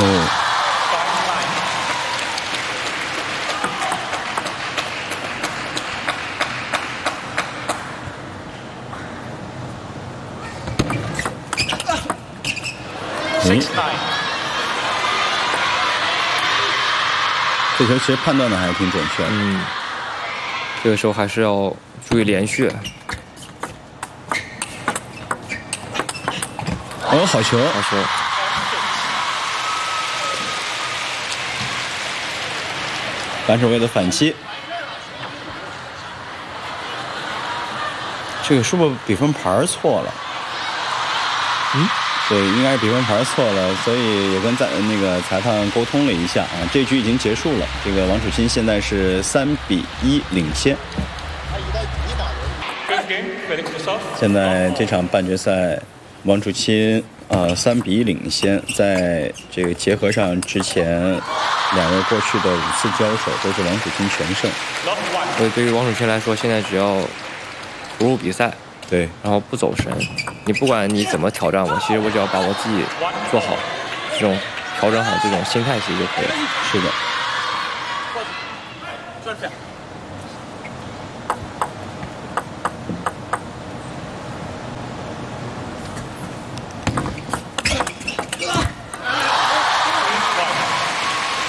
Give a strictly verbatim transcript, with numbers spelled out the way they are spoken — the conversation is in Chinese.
哦。哎，这球其实判断的还是挺准确的。 嗯，这个时候还是要注意连续。 哦，好球， 好球！ 反手位的反击，这个是不是比分牌错了？ 嗯， 对，应该是比分牌错了，所以也跟在那个裁判沟通了一下啊。这局已经结束了，这个王楚钦现在是三比一领先。现在这场半决赛，王楚钦呃三比一领先，在这个结合上之前两位过去的五次交手都是王楚钦全胜。 所以对于王楚钦来说，现在只要投入比赛， 对， 然后不走神，你不管你怎么挑战我，其实我只要把我自己做好，这种调整好这种心态其实就可以了。 是的。